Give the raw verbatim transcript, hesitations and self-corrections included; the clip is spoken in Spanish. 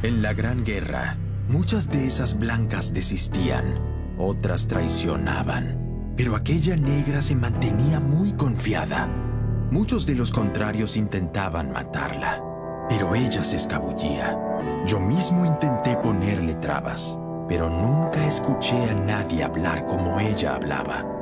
En la Gran Guerra, muchas de esas blancas desistían, otras traicionaban. Pero aquella negra se mantenía muy confiada. Muchos de los contrarios intentaban matarla, pero ella se escabullía. Yo mismo intenté ponerle trabas, pero nunca escuché a nadie hablar como ella hablaba.